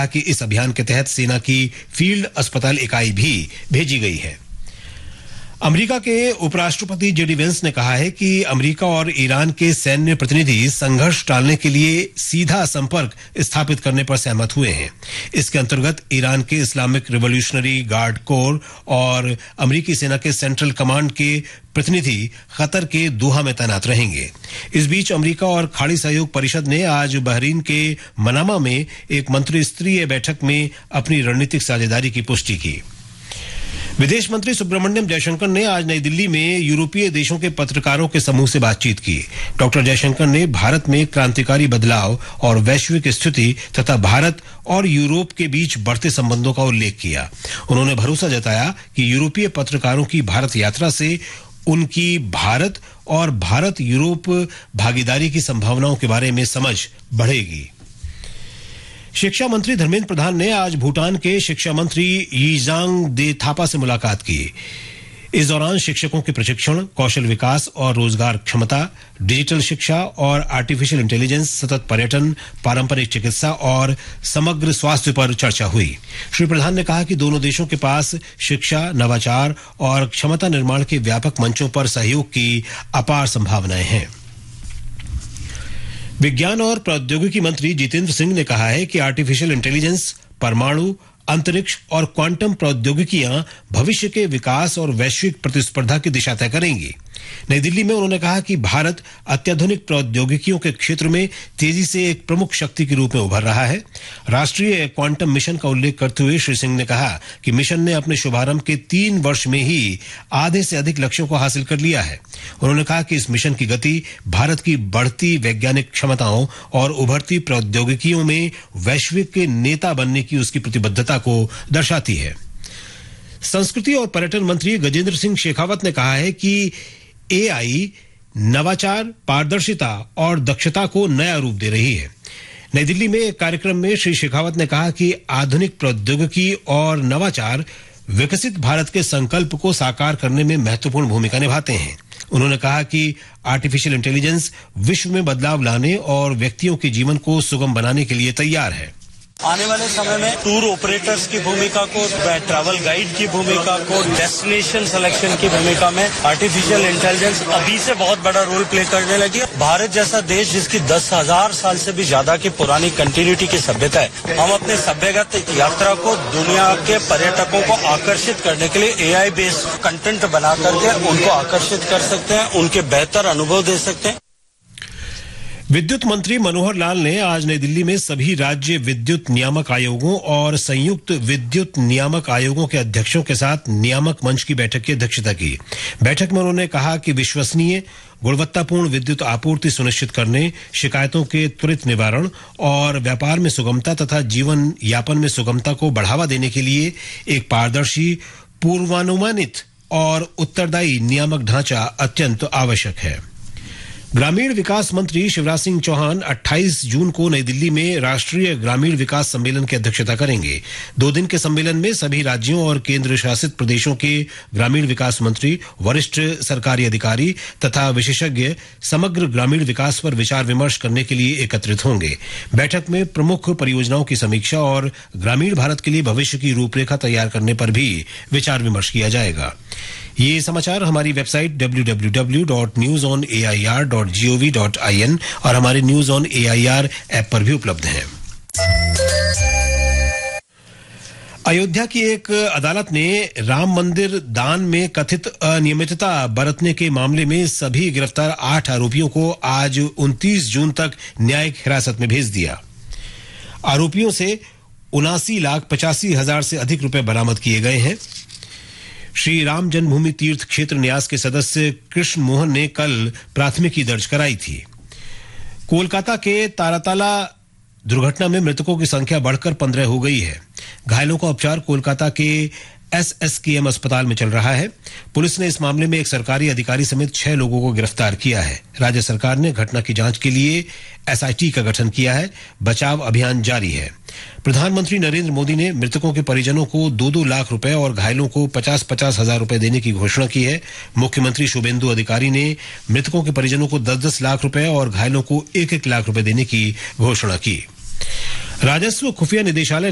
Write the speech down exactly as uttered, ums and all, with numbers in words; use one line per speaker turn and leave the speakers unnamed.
कहा कि इस अभियान के तहत सेना की फील्ड अस्पताल इकाई भी भेजी गई है। अमेरिका के उपराष्ट्रपति जेडी वेंस ने कहा है कि अमेरिका और ईरान के सैन्य प्रतिनिधि संघर्ष टालने के लिए सीधा संपर्क स्थापित करने पर सहमत हुए हैं। इसके अंतर्गत ईरान के इस्लामिक रिवॉल्यूशनरी गार्ड कोर और अमेरिकी सेना के सेंट्रल कमांड के प्रतिनिधि कतर के दोहा में तैनात रहेंगे। इस बीच अमेरिका और खाड़ी सहयोग परिषद ने आज बहरीन के मनामा में एक मंत्रिस्तरीय बैठक में अपनी रणनीतिक साझेदारी की पुष्टि की। विदेश मंत्री सुब्रमण्यम जयशंकर ने आज नई दिल्ली में यूरोपीय देशों के पत्रकारों के समूह से बातचीत की। डॉक्टर जयशंकर ने भारत में क्रांतिकारी बदलाव और वैश्विक स्थिति तथा भारत और यूरोप के बीच बढ़ते संबंधों का उल्लेख किया। उन्होंने भरोसा जताया कि यूरोपीय पत्रकारों की भारत यात्रा से उनकी भारत और भारत यूरोप भागीदारी की संभावनाओं के बारे में समझ बढ़ेगी। शिक्षा मंत्री धर्मेंद्र प्रधान ने आज भूटान के शिक्षा मंत्री यीजांग दे थापा से मुलाकात की। इस दौरान शिक्षकों के प्रशिक्षण, कौशल विकास और रोजगार क्षमता, डिजिटल शिक्षा और आर्टिफिशियल इंटेलिजेंस, सतत पर्यटन, पारंपरिक चिकित्सा और समग्र स्वास्थ्य पर चर्चा हुई। श्री प्रधान ने कहा कि दोनों देशों के पास शिक्षा, नवाचार और क्षमता निर्माण के व्यापक मंचों पर सहयोग की अपार संभावनाएं हैं। विज्ञान और प्रौद्योगिकी मंत्री जितेंद्र सिंह ने कहा है कि आर्टिफिशियल इंटेलिजेंस, परमाणु, अंतरिक्ष और क्वांटम प्रौद्योगिकियां भविष्य के विकास और वैश्विक प्रतिस्पर्धा की दिशा तय करेंगी। नई दिल्ली में उन्होंने कहा कि भारत अत्याधुनिक प्रौद्योगिकियों के क्षेत्र में तेजी से एक प्रमुख शक्ति के रूप में उभर रहा है। राष्ट्रीय क्वांटम मिशन का उल्लेख करते हुए श्री सिंह ने कहा कि मिशन ने अपने शुभारंभ के तीन वर्ष में ही आधे से अधिक लक्ष्यों को हासिल कर लिया है। उन्होंने कहा कि इस मिशन की गति भारत की बढ़ती वैज्ञानिक क्षमताओं और उभरती प्रौद्योगिकियों में वैश्विक नेता बनने की उसकी प्रतिबद्धता को दर्शाती है। संस्कृति और पर्यटन मंत्री गजेंद्र सिंह शेखावत ने कहा है कि एआई नवाचार, पारदर्शिता और दक्षता को नया रूप दे रही है। नई दिल्ली में एक कार्यक्रम में श्री शेखावत ने कहा कि आधुनिक प्रौद्योगिकी और नवाचार विकसित भारत के संकल्प को साकार करने में महत्वपूर्ण भूमिका निभाते हैं। उन्होंने कहा कि आर्टिफिशियल इंटेलिजेंस विश्व में बदलाव लाने और व्यक्तियों के जीवन को सुगम बनाने के लिए तैयार है।
आने वाले समय में टूर ऑपरेटर्स की भूमिका को, ट्रैवल गाइड की भूमिका को, डेस्टिनेशन सिलेक्शन की भूमिका में आर्टिफिशियल इंटेलिजेंस अभी से बहुत बड़ा रोल प्ले करने लगी है। भारत जैसा देश जिसकी दस हजार साल से भी ज्यादा की पुरानी कंटिन्यूटी की सभ्यता है, हम अपने सभ्यगत यात्रा को दुनिया के पर्यटकों को आकर्षित करने के लिए एआई बेस्ड कंटेंट बना करके उनको आकर्षित कर सकते हैं, उनके बेहतर अनुभव दे सकते हैं।
विद्युत मंत्री मनोहर लाल ने आज नई दिल्ली में सभी राज्य विद्युत नियामक आयोगों और संयुक्त विद्युत नियामक आयोगों के अध्यक्षों के साथ नियामक मंच की बैठक की अध्यक्षता की। बैठक में उन्होंने कहा कि विश्वसनीय, गुणवत्तापूर्ण विद्युत आपूर्ति सुनिश्चित करने, शिकायतों के त्वरित निवारण और व्यापार में सुगमता तथा जीवन यापन में सुगमता को बढ़ावा देने के लिए एक पारदर्शी, पूर्वानुमानित और उत्तरदायी नियामक ढांचा अत्यंत आवश्यक है। ग्रामीण विकास मंत्री शिवराज सिंह चौहान अट्ठाईस जून को नई दिल्ली में राष्ट्रीय ग्रामीण विकास सम्मेलन की अध्यक्षता करेंगे। दो दिन के सम्मेलन में सभी राज्यों और केंद्र शासित प्रदेशों के ग्रामीण विकास मंत्री, वरिष्ठ सरकारी अधिकारी तथा विशेषज्ञ समग्र ग्रामीण विकास पर विचार विमर्श करने के लिए एकत्रित होंगे। बैठक में प्रमुख परियोजनाओं की समीक्षा और ग्रामीण भारत के लिए भविष्य की रूपरेखा तैयार करने पर भी विचार विमर्श किया जाएगा। ये समाचार हमारी website W W W dot news on A I R dot G O V dot I N और हमारे news on A I R app पर भी उपलब्ध है। अयोध्या की एक अदालत ने राम मंदिर दान में कथित अनियमितता बरतने के मामले में सभी गिरफ्तार आठ आरोपियों को आज उनतीस जून तक न्यायिक हिरासत में भेज दिया। आरोपियों से उनासी लाख पचासी हजार से अधिक रुपए बरामद किए गए हैं। श्री राम जन्मभूमि तीर्थ क्षेत्र न्यास के सदस्य कृष्ण मोहन ने कल प्राथमिकी दर्ज कराई थी। कोलकाता के ताराताला दुर्घटना में मृतकों की संख्या बढ़कर पंद्रह हो गई है। घायलों का उपचार कोलकाता के एस एस के एम अस्पताल में चल रहा है। पुलिस ने इस मामले में एक सरकारी अधिकारी समेत छह लोगों को गिरफ्तार किया है। राज्य सरकार ने घटना की जांच के लिए एस आई टी का गठन किया है। बचाव अभियान जारी है। प्रधानमंत्री नरेंद्र मोदी ने मृतकों के परिजनों को दो दो लाख रुपए और घायलों को पचास पचास हजार रुपए देने की घोषणा की है। मुख्यमंत्री शुभेंदु अधिकारी ने मृतकों के परिजनों को दस दस लाख रुपए और घायलों को एक एक लाख रुपए देने की घोषणा की। राजस्व खुफिया निदेशालय